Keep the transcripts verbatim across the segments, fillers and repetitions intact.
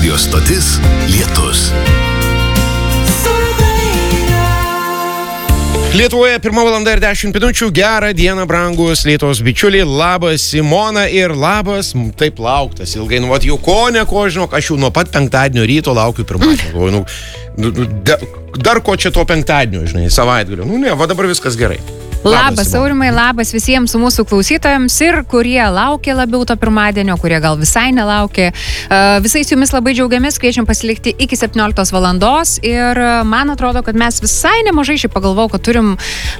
Radio stotis Lietus. Lietuvoje pirma valanda ir dešimt minučių. Gerą dieną, brangus Lietuvos bičiuliai. Labas Simona ir labas, taip lauktas ilgai. Nu, vat jau ko, ne ko, žinok, aš jau nuo pat penktadienio ryto laukiu pirmadienio. Nu, dar, dar ko čia to penktadienio, žinai, savaitgalio. Nu, ne, va dabar viskas gerai. Labas, Aurimai, labas visiems mūsų klausytojams ir kurie laukia labiau to pirmadienio, kurie gal visai nelaukia. Visais jumis labai džiaugiamės, kviečiam pasilikti iki septynioliktos valandos ir man atrodo, kad mes visai nemažai šiaip pagalvojau, kad turim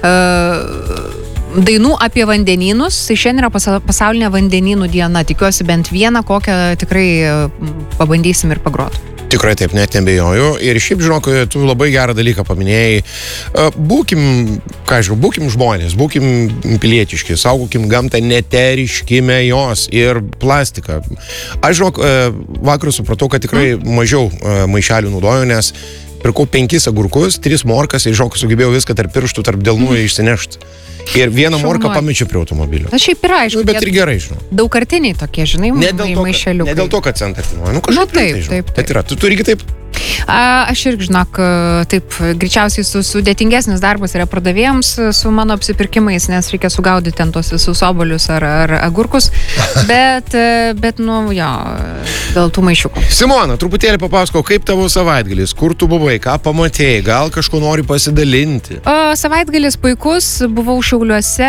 uh, dainų apie vandenynus. Tai šiandien yra pasaulinė vandenynų diena. Tikiuosi bent vieną kokią tikrai pabandysim ir pagroti. Tikrai taip, net nebejoju. Ir šiaip, žinok, tu labai gerą dalyką paminėjai. Būkim, ką žinau, būkim žmonės, būkim pilietiški, saugokim gamtą, neteriškime jos ir plastiką. Aš, žinok, vakar supratau, kad tikrai mažiau maišelių naudoju, nes pirkau penkis agurkus, tris morkas ir, žinok, sugebėjau viską tarp pirštų, tarp delnų išsinešti. Ir vieną morką pamečiau prie automobilio. Na šiaip yra, aišku. Nu, bet ir gerai, žinau. Daugkartiniai tokie, žinai, maišeliukai. Ne dėl to, kad centą kainuoja. Nu, kažkaip nu, taip, tai, taip, taip. Bet yra, tu turi kitaip. A, aš irgi, žinok, taip, greičiausiai su, sudėtingesnis darbas yra pardavėjams su mano apsipirkimais, nes reikia sugaudyti ten tos visus obuolius ar, ar agurkus, bet, bet, nu, jo, dėl tų maišiukų. Simona, truputėlį papasakau, kaip tavo savaitgalis, kur tu buvai, ką pamatėjai, gal kažko nori pasidalinti? O, savaitgalis puikus, buvau Šiauliuose,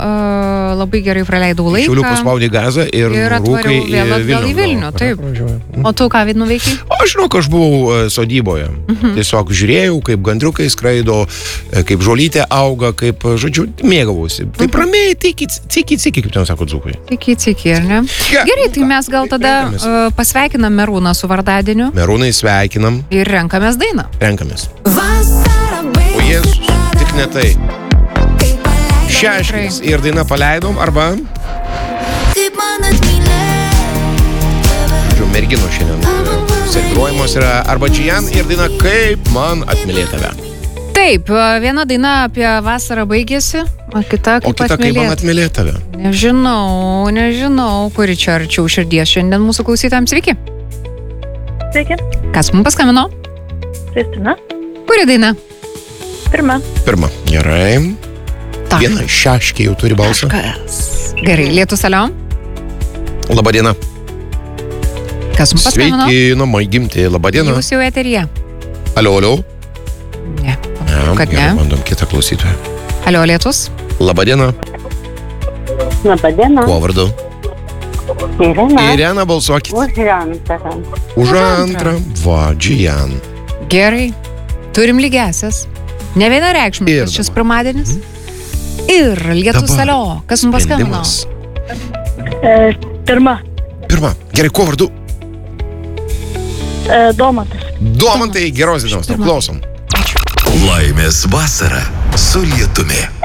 o, labai gerai praleidau laiką. Šiaulių paspaudė gazą ir, ir rūkai į vėl atgal į Vilnių. Taip. O tu ką nuveikai? Aš žinau, aš buvau sodyboje. Mhm. Tiesiog žiūrėjau, kaip gandriukai skraido, kaip žolytė auga, kaip, žodžiu, mėgavausi. Taip mhm. ramiai, tiki, tiki, tiki, kaip ten sako dzūkai. Tiki, tiki, ar ne? Ja, gerai, tai mes gal tada uh, pasveikinam Merūną su vardadieniu. Merūnai sveikinam. Ir renkamės dainą. Renkamės. O Jėzus, tik ne tai. Šešnis ir daina paleidom, arba... Žiūrėjau, merginų šiandien serviruojamos yra arba Džijan ir daina Kaip man atmylėt tave. Taip, viena daina apie vasarą baigėsi, o kita kaip, o kita, atmylėt. Kaip man atmylėt tave. Nežinau, nežinau, kuri čia arčiau širdies šiandien mūsų klausytojams. Sveiki. Sveiki. Kas mums paskambino? Kristina. Kuri daina? Pirma. Pirma, gerai. Tak. Viena šeškė jau turi balsą. Kažkas. Gerai, Lietus, alio. Labadiena. Kas mums paskambino? Sveiki, namai gimti, labadiena. Jūs jau eteryje. Alio, alio. Ne, ne kad ne. Bandom kitą klausytoją. Alio, Lietus. Labadiena. Labadiena. Kuo vardu? Irena. Irena, balsuokit. Už antrą. Už antrą. Va, Džijan. Gerai. Turim lygiasias. Ne vienareikšmiškas šis pirmadienis. Ir Lietus, alio. Kas mums paskambino? E, pirma. Pirma. Gerai, kuo vardu? E, Domantas. Domantai, geros dienos, klausom. Laimės vasara su Lietumi.